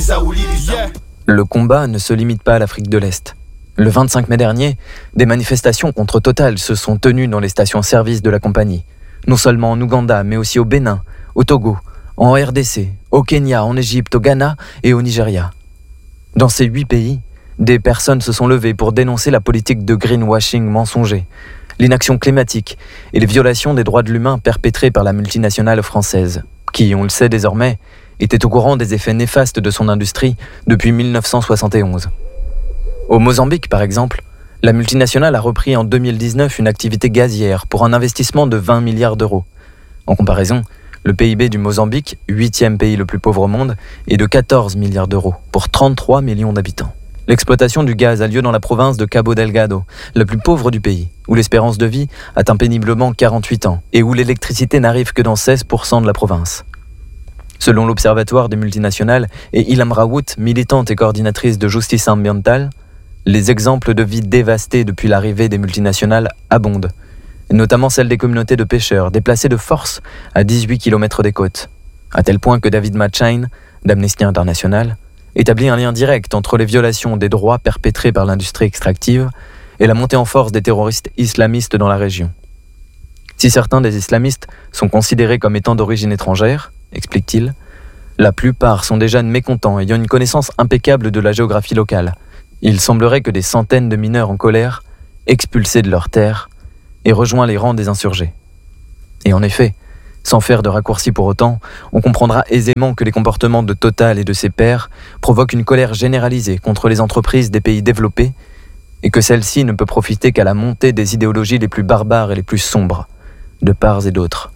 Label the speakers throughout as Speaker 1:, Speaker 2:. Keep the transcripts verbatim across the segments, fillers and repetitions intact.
Speaker 1: Le combat ne se limite pas à l'Afrique de l'Est. Le vingt-cinq mai dernier, des manifestations contre Total se sont tenues dans les stations-service de la compagnie. Non seulement en Ouganda, mais aussi au Bénin, au Togo, en R D C, au Kenya, en Égypte, au Ghana et au Nigeria. Dans ces huit pays, des personnes se sont levées pour dénoncer la politique de greenwashing mensonger, l'inaction climatique et les violations des droits de l'humain perpétrées par la multinationale française, qui, on le sait désormais, était au courant des effets néfastes de son industrie depuis mille neuf cent soixante et onze. Au Mozambique, par exemple, la multinationale a repris en deux mille dix-neuf une activité gazière pour un investissement de vingt milliards d'euros. En comparaison, le P I B du Mozambique, huitième pays le plus pauvre au monde, est de quatorze milliards d'euros pour trente-trois millions d'habitants. L'exploitation du gaz a lieu dans la province de Cabo Delgado, la plus pauvre du pays, où l'espérance de vie atteint péniblement quarante-huit ans et où l'électricité n'arrive que dans seize pour cent de la province. Selon l'Observatoire des multinationales et Ilham Rawoot, militante et coordinatrice de Justice Ambientale, les exemples de vies dévastées depuis l'arrivée des multinationales abondent, notamment celles des communautés de pêcheurs déplacées de force à dix-huit kilomètres des côtes, à tel point que David Matchain, d'Amnesty International, établit un lien direct entre les violations des droits perpétrées par l'industrie extractive et la montée en force des terroristes islamistes dans la région. Si certains des islamistes sont considérés comme étant d'origine étrangère, explique-t-il, la plupart sont des jeunes mécontents ayant une connaissance impeccable de la géographie locale. Il semblerait que des centaines de mineurs en colère, expulsés de leurs terres, aient rejoint les rangs des insurgés. Et en effet, sans faire de raccourci pour autant, on comprendra aisément que les comportements de Total et de ses pairs provoquent une colère généralisée contre les entreprises des pays développés et que celle-ci ne peut profiter qu'à la montée des idéologies les plus barbares et les plus sombres, de part et d'autre.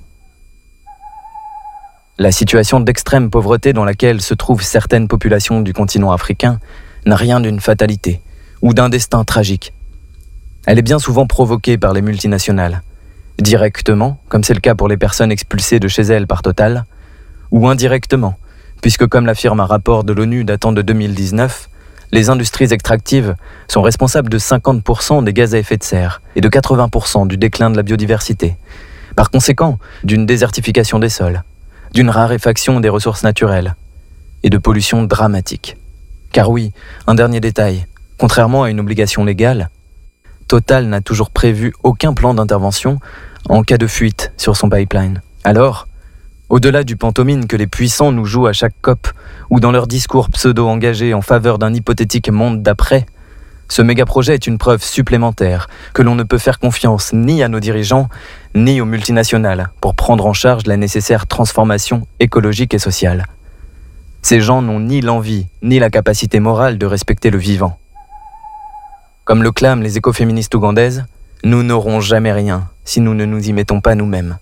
Speaker 1: La situation d'extrême pauvreté dans laquelle se trouvent certaines populations du continent africain n'a rien d'une fatalité ou d'un destin tragique. Elle est bien souvent provoquée par les multinationales, directement, comme c'est le cas pour les personnes expulsées de chez elles par Total, ou indirectement, puisque comme l'affirme un rapport de l'ONU datant de deux mille dix-neuf, les industries extractives sont responsables de cinquante pour cent des gaz à effet de serre et de quatre-vingts pour cent du déclin de la biodiversité, par conséquent d'une désertification des sols, d'une raréfaction des ressources naturelles et de pollution dramatique. Car oui, un dernier détail, contrairement à une obligation légale, Total n'a toujours prévu aucun plan d'intervention en cas de fuite sur son pipeline. Alors, au-delà du pantomime que les puissants nous jouent à chaque COP ou dans leurs discours pseudo-engagés en faveur d'un hypothétique monde d'après, ce méga-projet est une preuve supplémentaire que l'on ne peut faire confiance ni à nos dirigeants, ni aux multinationales pour prendre en charge la nécessaire transformation écologique et sociale. Ces gens n'ont ni l'envie, ni la capacité morale de respecter le vivant. Comme le clament les écoféministes ougandaises, nous n'aurons jamais rien si nous ne nous y mettons pas nous-mêmes.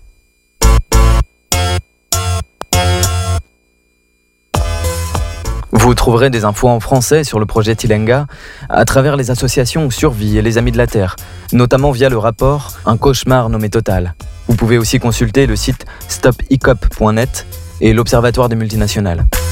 Speaker 1: Vous trouverez des infos en français sur le projet Tilenga à travers les associations Survie et les Amis de la Terre, notamment via le rapport Un cauchemar nommé Total. Vous pouvez aussi consulter le site stop icop point net et l'Observatoire des multinationales.